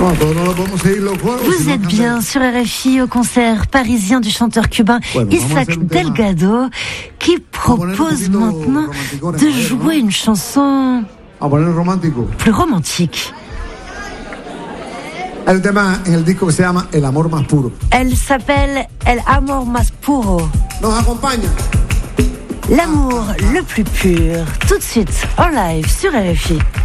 Vous êtes bien sur RFI au concert parisien du chanteur cubain Isaac Delgado qui propose maintenant de jouer une chanson plus romantique. Elle s'appelle El Amor Más Puro. L'amour le plus pur. Tout de suite en live sur RFI.